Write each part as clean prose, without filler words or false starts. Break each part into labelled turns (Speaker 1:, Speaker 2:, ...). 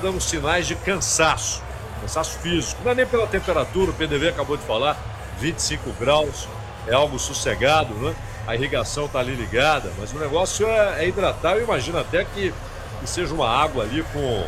Speaker 1: dando sinais de cansaço físico. Não é nem pela temperatura, o PDV acabou de falar, 25 graus, é algo sossegado, né? A irrigação está ali ligada, mas o negócio é hidratar. Eu imagino até que seja uma água ali com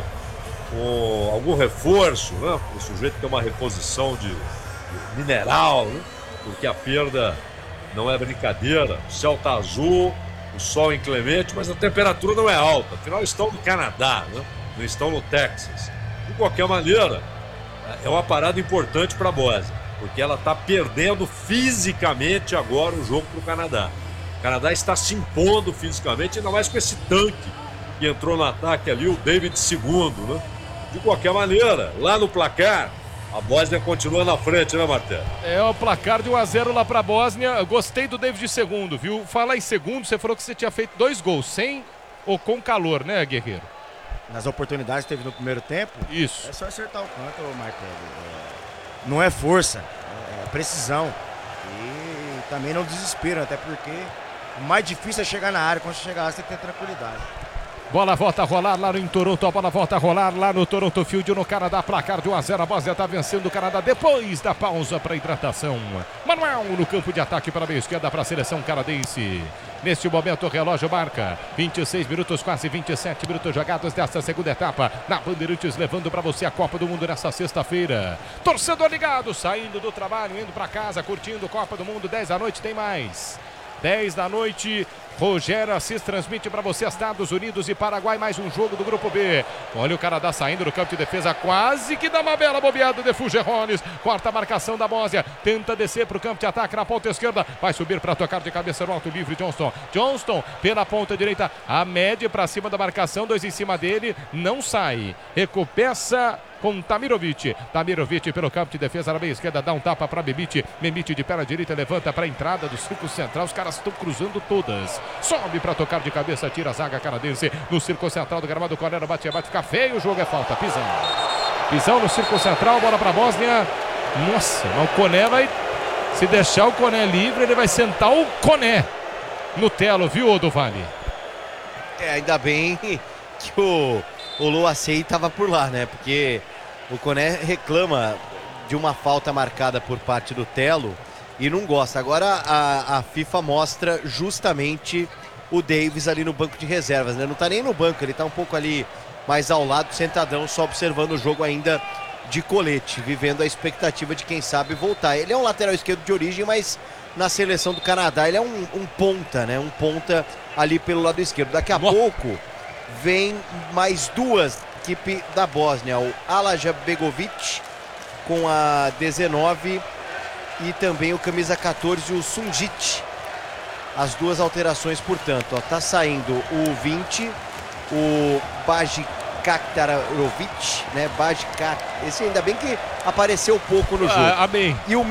Speaker 1: algum reforço, né? O sujeito tem uma reposição de mineral, né? Porque a perda não é brincadeira. O céu está azul, o sol inclemente, mas a temperatura não é alta. Afinal, estão no Canadá, né? Não estão no Texas. De qualquer maneira, é uma parada importante para a Bósnia, porque ela está perdendo fisicamente agora o jogo para o Canadá. O Canadá está se impondo fisicamente, ainda mais com esse tanque que entrou no ataque ali, o David II, né? De qualquer maneira, lá no placar, a Bósnia continua na frente, né, Martelo?
Speaker 2: É o placar de 1-0 lá pra Bósnia. Eu gostei do David II, viu? Falar em segundo, você falou que você tinha feito 2 gols, sem ou com calor, né, Guerreiro?
Speaker 3: Nas oportunidades que teve no primeiro tempo,
Speaker 2: isso.
Speaker 3: É só acertar o canto, Martelo. Não é força, é precisão. E também não desespero, até porque o mais difícil é chegar na área. Quando você chegar lá, você tem que ter tranquilidade.
Speaker 2: Bola volta a rolar lá em Toronto, a bola volta a rolar lá no Toronto Field, no Canadá, placar de 1-0, a Bósnia está vencendo o Canadá depois da pausa para hidratação. Manuel no campo de ataque para a meia esquerda para a seleção canadense. Neste momento o relógio marca 26 minutos, quase 27 minutos jogados desta segunda etapa. Na Bandeirantes, levando para você a Copa do Mundo nesta sexta-feira. Torcedor ligado, saindo do trabalho, indo para casa, curtindo Copa do Mundo, 10 da noite tem mais. 10 da noite, Rogério Assis transmite para você Estados Unidos e Paraguai, mais um jogo do Grupo B. Olha o Canadá saindo do campo de defesa, quase que dá uma bela bobeada de Fugerrones. Corta a marcação da Bósnia, tenta descer para o campo de ataque na ponta esquerda, vai subir para tocar de cabeça no alto livre, Johnston pela ponta direita, a média para cima da marcação, 2 em cima dele, não sai, recupera com Tamirovic pelo campo de defesa na meia esquerda, dá um tapa para Memite de perna direita, levanta para a entrada do círculo central, os caras estão cruzando todas, sobe para tocar de cabeça, tira a zaga canadense no círculo central do gramado, Cornero bate, fica feio, o jogo é falta, pisão no círculo central, bola para a Bósnia. Nossa, mas o Koné vai, se deixar o Koné livre, ele vai sentar o Koné no telo, viu, do Vale?
Speaker 4: Ainda bem que o Loacei estava por lá, né? Porque o Koné reclama de uma falta marcada por parte do Telo e não gosta. Agora a FIFA mostra justamente o Davis ali no banco de reservas, né? Não tá nem no banco, ele tá um pouco ali mais ao lado, sentadão, só observando o jogo ainda de colete, vivendo a expectativa de quem sabe voltar. Ele é um lateral esquerdo de origem, mas na seleção do Canadá ele é um ponta, né? Um ponta ali pelo lado esquerdo. Daqui a pouco vem mais 2 equipe da Bósnia, o Alaja Begovic com a 19 e também o camisa 14, o Sundjic. As 2 alterações, portanto, ó, tá saindo o 20, o Bajikatarovic, né? Esse ainda bem que apareceu pouco no jogo.
Speaker 2: Amém.
Speaker 4: E o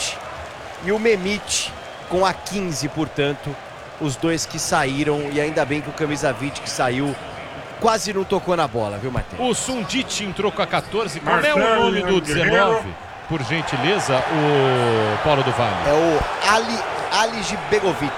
Speaker 4: Memite com a 15, portanto, os 2 que saíram, e ainda bem que o camisa 20 que saiu quase não tocou na bola, viu, Matheus?
Speaker 2: O Sundjic entrou com a 14. Como é o nome do 19? Por gentileza, o Paulo do Vale.
Speaker 4: É o Alaj Begovic.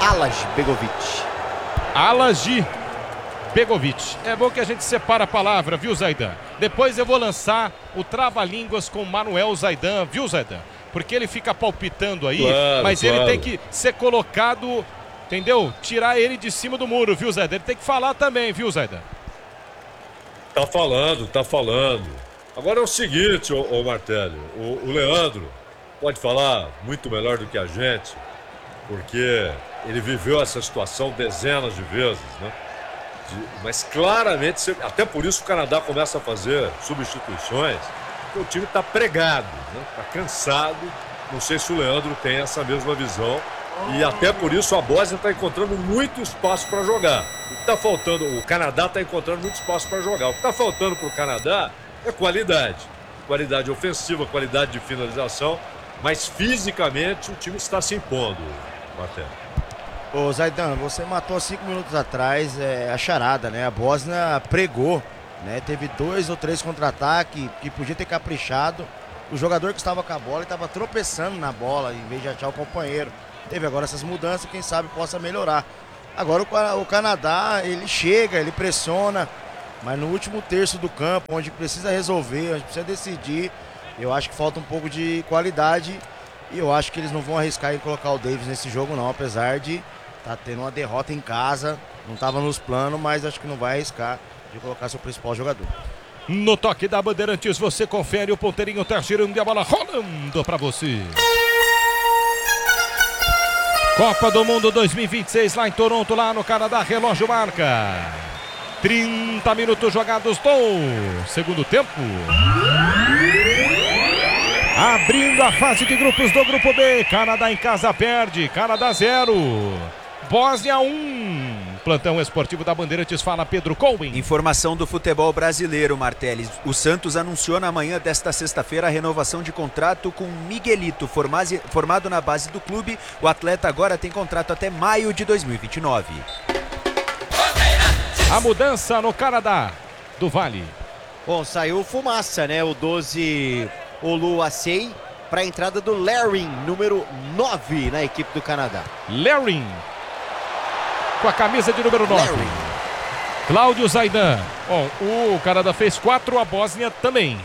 Speaker 2: É bom que a gente separa a palavra, viu, Zaidan? Depois eu vou lançar o trava-línguas com Manuel Zaidan, viu, Zaidan? Porque ele fica palpitando aí, mas ele tem que ser colocado, entendeu? Tirar ele de cima do muro, viu, Zaidan? Ele tem que falar também, viu, Zaidan?
Speaker 1: Tá falando. Agora é o seguinte, ô Martelli, o Leandro pode falar muito melhor do que a gente, porque ele viveu essa situação dezenas de vezes, né? Mas claramente, até por isso o Canadá começa a fazer substituições, porque o time está pregado, né? Está cansado. Não sei se o Leandro tem essa mesma visão. E até por isso a Bósnia está encontrando muito espaço para jogar. O que está faltando, o Canadá está encontrando muito espaço para jogar. O que está faltando para o Canadá é qualidade. Qualidade ofensiva, qualidade de finalização. Mas fisicamente o time está se impondo, Martelo.
Speaker 3: Ô Zaidan, você matou 5 minutos atrás a charada, né? A Bósnia pregou, né? Teve 2 ou 3 contra-ataques que podia ter caprichado. O jogador que estava com a bola estava tropeçando na bola em vez de achar o companheiro. Teve agora essas mudanças, quem sabe possa melhorar. Agora o Canadá, ele chega, ele pressiona, Mas no último terço do campo, onde precisa resolver, onde precisa decidir, eu acho que falta um pouco de qualidade. E eu acho que eles não vão arriscar em colocar o Davis nesse jogo não, apesar de estar tendo uma derrota em casa. Não estava nos planos, mas acho que não vai arriscar de colocar seu principal jogador.
Speaker 2: No toque da Bandeirantes, você confere, o ponteirinho tá girando e a bola rolando para você. Copa do Mundo 2026 lá em Toronto, lá no Canadá, relógio marca 30 minutos jogados do segundo tempo. Abrindo a fase de grupos do grupo B, Canadá em casa perde, Canadá 0, Bósnia 1. Plantão esportivo da Bandeirantes, fala Pedro Cohen.
Speaker 5: Informação do futebol brasileiro, Martelli. O Santos anunciou na manhã desta sexta-feira a renovação de contrato com Miguelito, formado na base do clube. O atleta agora tem contrato até maio de 2029.
Speaker 2: A mudança no Canadá, do Vale.
Speaker 4: Bom, saiu fumaça, né? O 12 Oluwasei para a entrada do Larin, número 9 na equipe do Canadá.
Speaker 2: Larin, com a camisa de número 9. Cláudio Zaidan. Bom, o Canadá fez 4, a Bósnia também.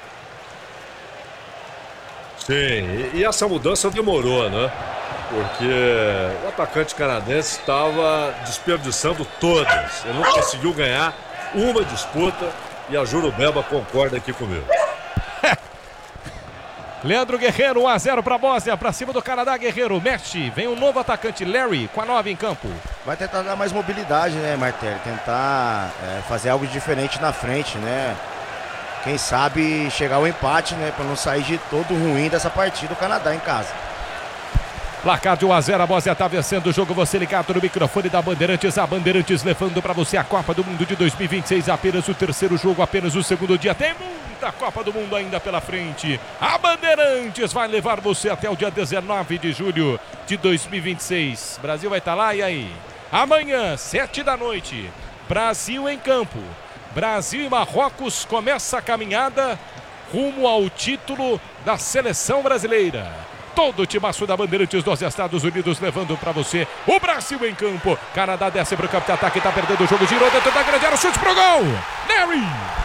Speaker 1: Sim, e essa mudança demorou, né? Porque o atacante canadense estava desperdiçando todas. Ele não conseguiu ganhar uma disputa e a Jurubeba concorda aqui comigo.
Speaker 2: Leandro Guerreiro, 1-0 para a Bósnia, para cima do Canadá. Guerreiro mexe, vem um novo atacante, Larry, com a 9 em campo.
Speaker 3: Vai tentar dar mais mobilidade, né, Martelli? Tentar fazer algo diferente na frente, né? Quem sabe chegar ao empate, né? Para não sair de todo ruim dessa partida, o Canadá em casa.
Speaker 2: Placar de 1-0, a Bósnia está vencendo o jogo. Você ligado no microfone da Bandeirantes. A Bandeirantes levando para você a Copa do Mundo de 2026. Apenas o terceiro jogo, apenas o segundo dia. Tem muita Copa do Mundo ainda pela frente. A Bandeirantes vai levar você até o dia 19 de julho de 2026. Brasil vai estar lá, e aí? Amanhã, 7 da noite, Brasil em campo. Brasil e Marrocos começa a caminhada rumo ao título da seleção brasileira. Todo o timaço da Bandeirantes dos Estados Unidos levando para você o Brasil em campo. Canadá desce para o campo de ataque, está perdendo o jogo, girou dentro da grande área, chute pro gol. Larry!